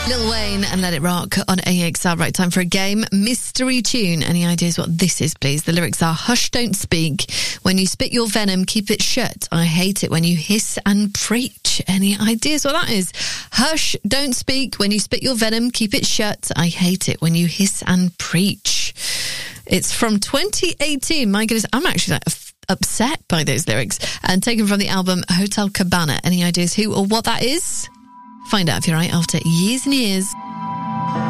Lil Wayne and Let It Rock on AXR. Right, time for a game. Mystery tune. Any ideas what this is, please? The lyrics are, hush, don't speak. When you spit your venom, keep it shut. I hate it when you hiss and preach. Any ideas what that is? Hush, don't speak. When you spit your venom, keep it shut. I hate it when you hiss and preach. It's from 2018. My goodness, I'm actually upset by those lyrics. And taken from the album Hotel Cabana. Any ideas who or what that is? Find out if you're right after years and years.